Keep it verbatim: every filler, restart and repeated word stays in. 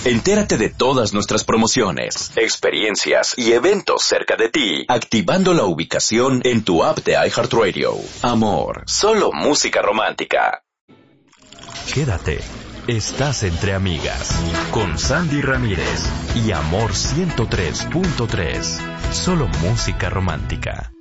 Entérate de todas nuestras promociones, experiencias y eventos cerca de ti, activando la ubicación en tu app de iHeartRadio. Amor, solo música romántica. Quédate. Estás entre amigas. Con Sandy Ramírez y Amor ciento tres punto tres. Solo música romántica.